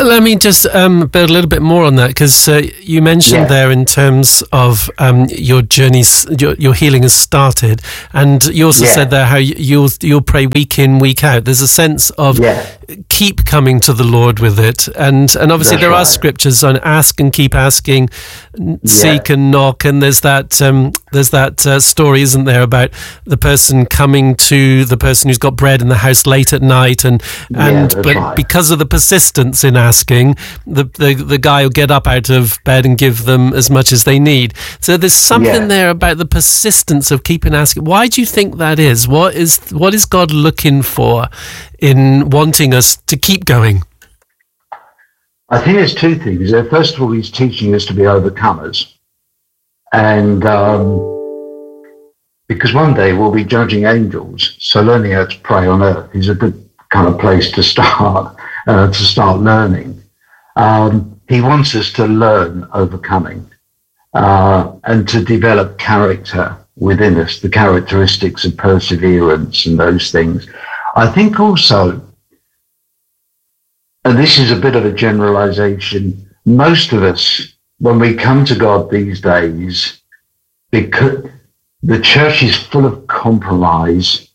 Let me just build a little bit more on that, because you mentioned there in terms of your journeys, your healing has started, and you also said there how you'll pray week in, week out. There's a sense of keep coming to the Lord with it, and obviously there are scriptures on ask and keep asking, seek and knock, and there's that story, isn't there, about the person coming to the person who's got bread in the house late at night, but because of the persistence in asking, the guy will get up out of bed and give them as much as they need. So there's something there about the persistence of keeping asking. Why do you think that is? What is God looking for in wanting us to keep going? I think there's two things. First of all, he's teaching us to be overcomers. And because one day we'll be judging angels, so learning how to pray on earth is a good kind of place to start learning. He wants us to learn overcoming and to develop character within us, the characteristics of perseverance and those things. I think also, and this is a bit of a generalization, most of us, when we come to God these days, because the church is full of compromise,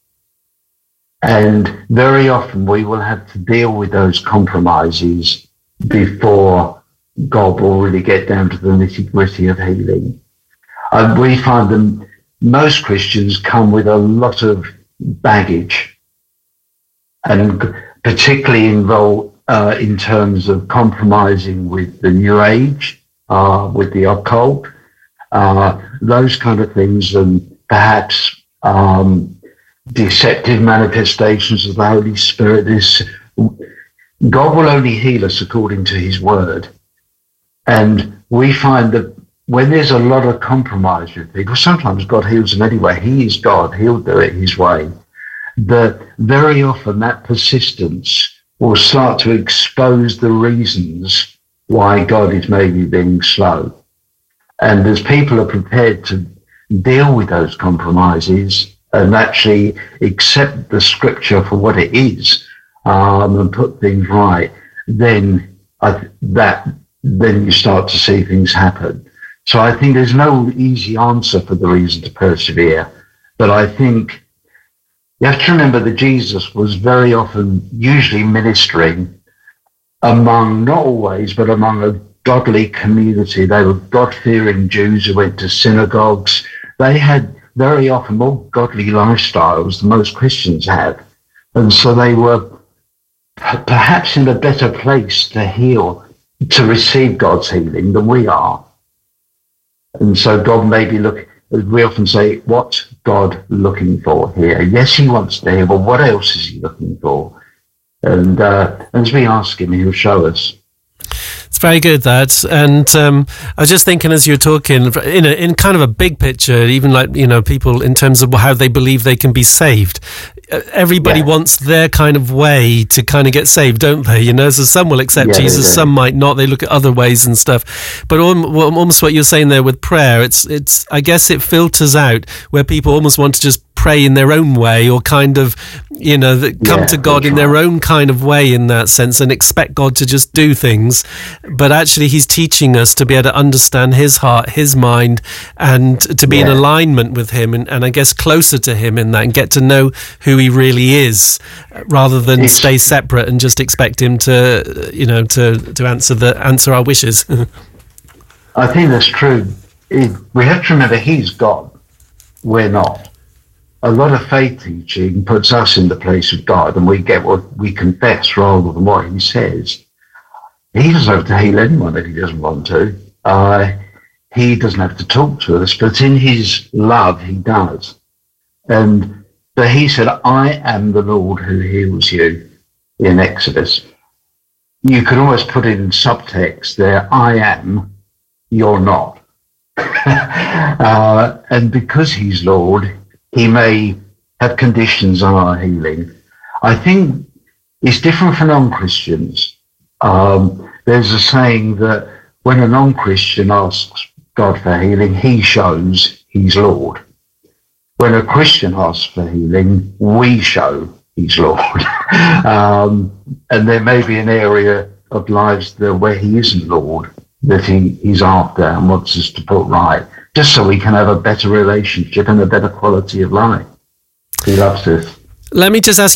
and very often we will have to deal with those compromises before God will really get down to the nitty-gritty of healing. We find that most Christians come with a lot of baggage, and particularly involved in terms of compromising with the New Age, with the occult, those kind of things, and perhaps deceptive manifestations of the Holy Spirit. God will only heal us according to his word. And we find that when there's a lot of compromise with people, sometimes God heals them anyway. He is God. He'll do it his way. But very often that persistence will start to expose the reasons why God is maybe being slow. And as people are prepared to deal with those compromises and actually accept the scripture for what it is, and put things right, then you start to see things happen. So I think there's no easy answer for the reason to persevere. But I think you have to remember that Jesus was very often usually ministering among, not always, but among a godly community. They were God-fearing Jews who went to synagogues. They had very often more godly lifestyles than most Christians have. And so they were perhaps in a better place to heal, to receive God's healing than we are. And so God may be looking, we often say, what's God looking for here? Yes, he wants to heal, but what else is he looking for? And as we ask him, he'll show us. It's very good, that. And I was just thinking as you're talking, in kind of a big picture, even like, people in terms of how they believe they can be saved. Everybody wants their kind of way to kind of get saved, don't they? So some will accept Jesus, some might not. They look at other ways and stuff. But almost what you're saying there with prayer, it's I guess it filters out where people almost want to just pray in their own way, or kind of, come to God in their own kind of way in that sense, and expect God to just do things. But actually he's teaching us to be able to understand his heart, his mind, and to be in alignment with him, and I guess closer to him in that, and get to know who he really is, rather than stay separate and just expect him to answer our wishes. I think that's true. We have to remember he's God, we're not. A lot of faith teaching puts us in the place of God, and we get what we confess rather than what he says. He doesn't have to heal anyone if he doesn't want to. He doesn't have to talk to us, but in his love, he does. But he said, I am the Lord who heals you, in Exodus. You could almost put it in subtext there, I am, you're not. And because he's Lord, he may have conditions on our healing. I think it's different for non-Christians. There's a saying that when a non-Christian asks God for healing, he shows he's Lord. When a Christian asks for healing, we show he's Lord. And there may be an area of lives where he isn't Lord that he's after and wants us to put right, just so we can have a better relationship and a better quality of life. He loves us. Let me just ask